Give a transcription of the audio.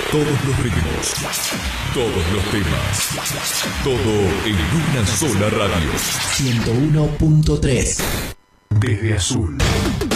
Todos los ritmos, todos los temas, todo en una sola radio. 101.3 Desde Azul.